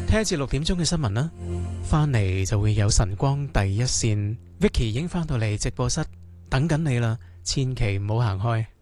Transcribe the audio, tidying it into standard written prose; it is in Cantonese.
聽一節6點鐘嘅新聞啦，翻嚟就會有晨光第一線，Vicky 已經翻到嚟直播室等緊你啦，千祈唔好行開。